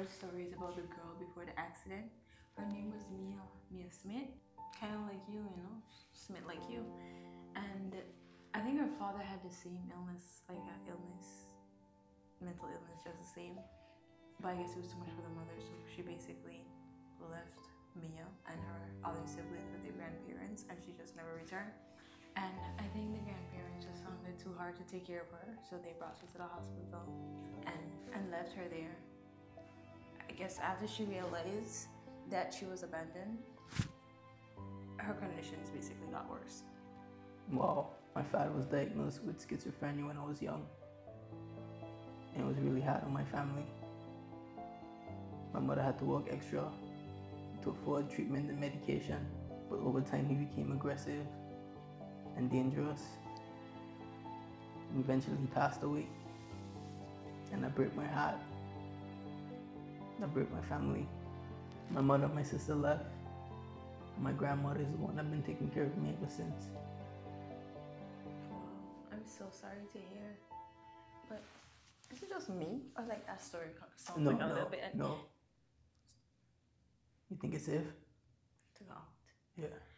heard stories about the girl before the accident. Her name was Mia Smith, kind of like you, Smith like you. And I think her father had the same illness, like an illness, mental illness, just the same. But I guess it was too much for the mother, so she basically left Mia and her other siblings with their grandparents, and she just never returned. And I think the grandparents just found it too hard to take care of her, so they brought her to the hospital and left her there. I guess after she realized that she was abandoned, her conditions basically got worse. Wow, my father was diagnosed with schizophrenia when I was young. And it was really hard on my family. My mother had to work extra to afford treatment and medication, but over time he became aggressive and dangerous. And eventually he passed away. And that broke my heart. That broke my family. My mother and my sister left. My grandmother is the one that's been taking care of me ever since. Wow, I'm so sorry to hear. But is it just me? Or like that story sounds like a little bit? No. You think it's safe? To go out. Yeah.